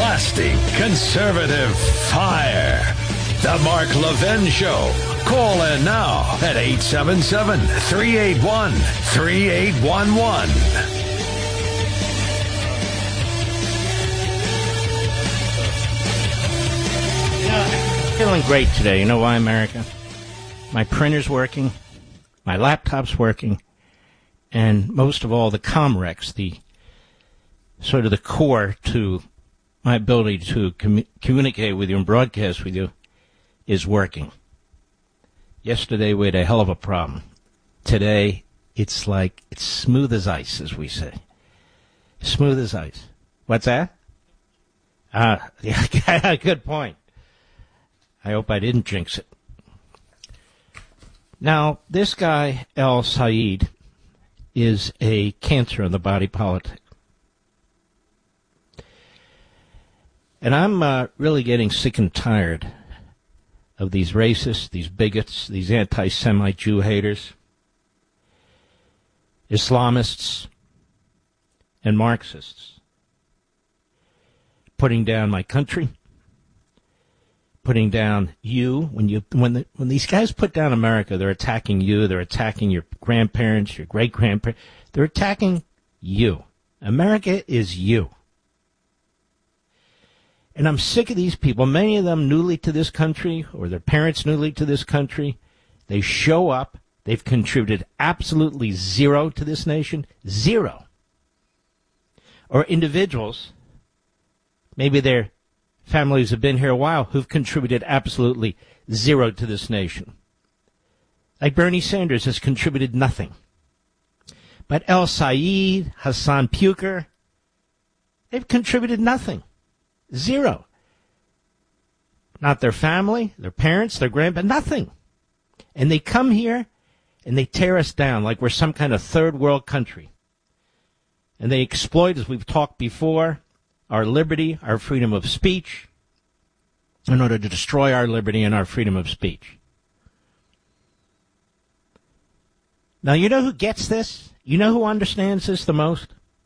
Plastic conservative fire. The Mark Levin Show. Call in now at 877-381-3811. Feeling great today. You know why, America? My printer's working, my laptop's working, and most of all, the Comrex, the sort of the core to my ability to communicate with you and broadcast with you, is working. Yesterday we had a hell of a problem. Today it's smooth as ice, as we say. Smooth as ice. What's that? Yeah, good point. I hope I didn't jinx it. Now, this guy, El Sayed, is a cancer in the body politic. And I'm really getting sick and tired of these racists, these bigots, these anti-Semite Jew haters, Islamists, and Marxists putting down my country, putting down you. When these guys put down America, they're attacking you, they're attacking your grandparents, your great-grandparents, they're attacking you. America is you. And I'm sick of these people, many of them newly to this country, or their parents newly to this country. They show up. They've contributed absolutely zero to this nation. Zero. Or individuals, maybe their families have been here a while, who've contributed absolutely zero to this nation. Like Bernie Sanders has contributed nothing. But El Sayed, Hassan Puker, they've contributed nothing. Zero. Not their family, their parents, their grandparents, nothing. And they come here and they tear us down like we're some kind of third world country. And they exploit, as we've talked before, our liberty, our freedom of speech, in order to destroy our liberty and our freedom of speech. Now, you know who gets this? You know who understands this the most?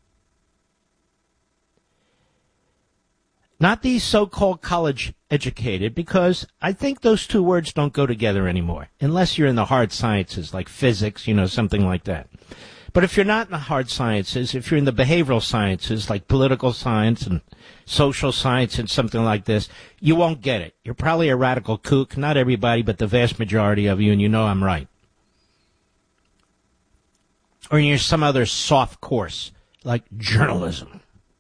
Not these so-called college educated, because I think those two words don't go together anymore, unless you're in the hard sciences, like physics, something like that. But if you're not in the hard sciences, if you're in the behavioral sciences, like political science and social science and something like this, you won't get it. You're probably a radical kook, not everybody, but the vast majority of you, and you know I'm right. Or you're some other soft course, like journalism,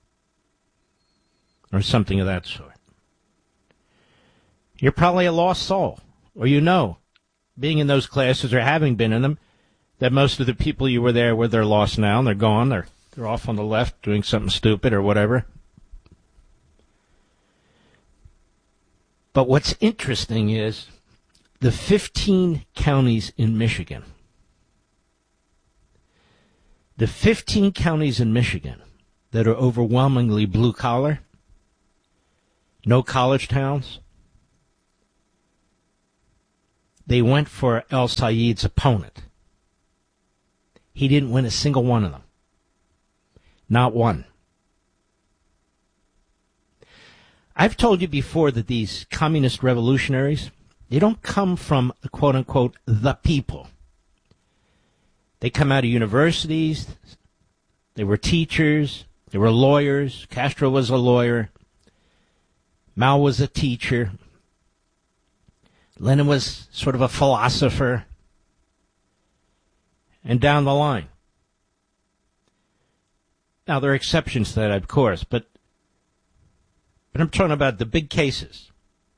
or something of that sort. You're probably a lost soul, or being in those classes or having been in them, that most of the people you were there with, they're lost now, and they're gone, they're off on the left doing something stupid or whatever. But what's interesting is the 15 counties in Michigan. The 15 counties in Michigan that are overwhelmingly blue-collar, no college towns, they went for El Sayed's opponent. He didn't win a single one of them. Not one. I've told you before that these communist revolutionaries, they don't come from, quote-unquote, the people. They come out of universities. They were teachers. They were lawyers. Castro was a lawyer. Mao was a teacher. Lenin was sort of a philosopher. And down the line. Now, there are exceptions to that, of course, but I'm talking about the big cases.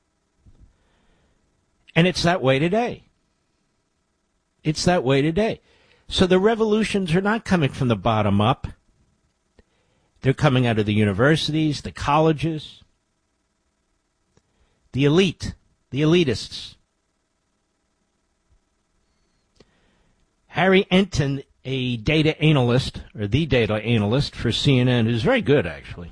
And it's that way today. It's that way today. So the revolutions are not coming from the bottom up. They're coming out of the universities, the colleges, the elite, the elitists. Harry Enton, a data analyst, or the data analyst for CNN, who's very good, actually,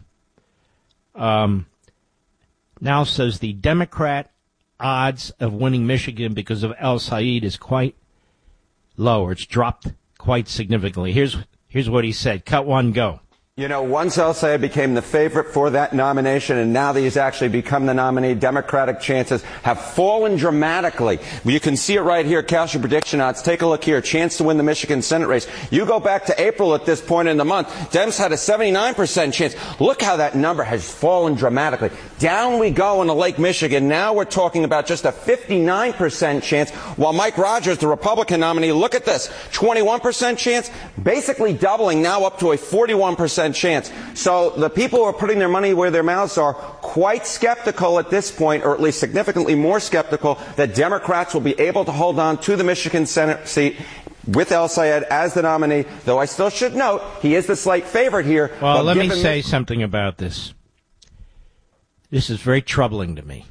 now says the Democrat odds of winning Michigan because of El Sayed is quite low, or it's dropped quite significantly. Here's what he said. Cut one, go. You know, once El Sayed became the favorite for that nomination, and now that he's actually become the nominee, Democratic chances have fallen dramatically. You can see it right here, cast your prediction odds. Take a look here, chance to win the Michigan Senate race. You go back to April at this point in the month, Dems had a 79% chance. Look how that number has fallen dramatically. Down we go in the Lake Michigan. Now we're talking about just a 59% chance, while Mike Rogers, the Republican nominee, look at this, 21% chance, basically doubling, now up to a 41% chance. So the people who are putting their money where their mouths are quite skeptical at this point, or at least significantly more skeptical, that Democrats will be able to hold on to the Michigan Senate seat with El Sayed as the nominee, though I still should note he is the slight favorite here. Well, let me say something about this. This is very troubling to me,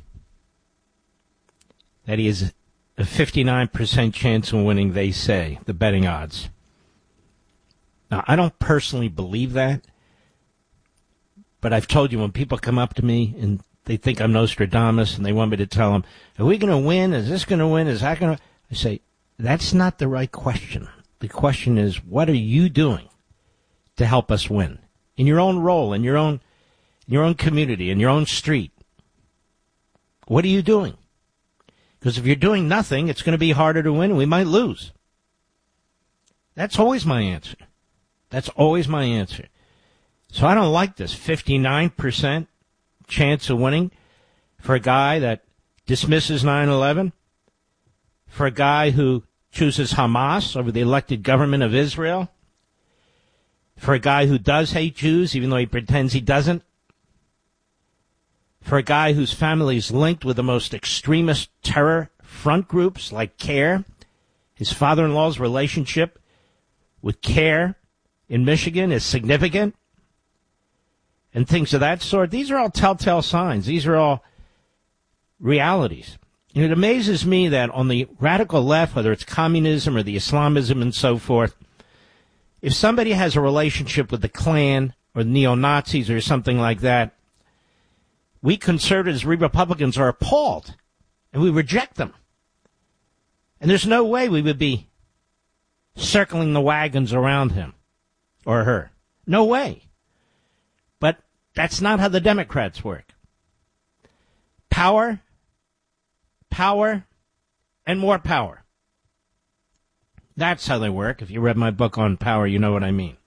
that he has a 59% chance of winning, they say, the betting odds. Now, I don't personally believe that, but I've told you when people come up to me and they think I'm Nostradamus and they want me to tell them, are we going to win? Is this going to win? Is that going to... I say, that's not the right question. The question is, what are you doing to help us win? In your own role, in your own community, in your own street. What are you doing? Because if you're doing nothing, it's going to be harder to win and we might lose. That's always my answer. That's always my answer. So I don't like this 59% chance of winning for a guy that dismisses 9/11, for a guy who chooses Hamas over the elected government of Israel, for a guy who does hate Jews even though he pretends he doesn't, for a guy whose family is linked with the most extremist terror front groups like CARE, his father-in-law's relationship with CARE in Michigan is significant, and things of that sort. These are all telltale signs. These are all realities. And it amazes me that on the radical left, whether it's communism or the Islamism and so forth, if somebody has a relationship with the Klan or neo-Nazis or something like that, we conservatives, we Republicans are appalled, and we reject them. And there's no way we would be circling the wagons around him or her. No way. But that's not how the Democrats work. Power, power, and more power. That's how they work. If you read my book on power, you know what I mean.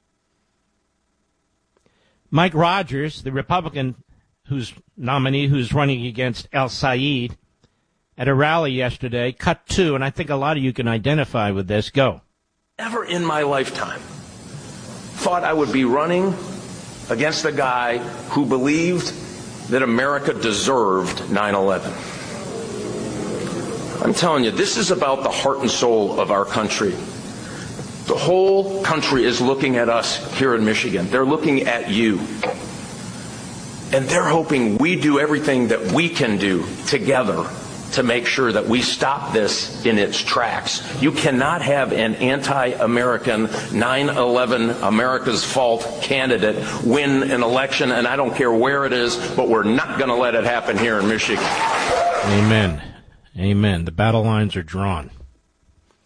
Mike Rogers, the Republican who's nominee who's running against El Sayed, at a rally yesterday, cut two, and I think a lot of you can identify with this. Go. Never in my lifetime thought I would be running against a guy who believed that America deserved 9/11. I'm telling you, this is about the heart and soul of our country. The whole country is looking at us here in Michigan. They're looking at you. And they're hoping we do everything that we can do together to make sure that we stop this in its tracks. You cannot have an anti-American 9/11 America's fault candidate win an election, and I don't care where it is, but we're not going to let it happen here in Michigan. Amen. Amen. The battle lines are drawn.